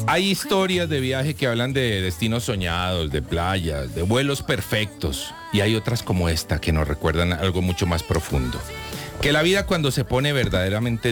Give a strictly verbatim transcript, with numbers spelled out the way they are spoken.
Hay historias de viaje que hablan de destinos soñados, de playas, de vuelos perfectos. Y hay otras como esta que nos recuerdan algo mucho más profundo. Que la vida cuando se pone verdaderamente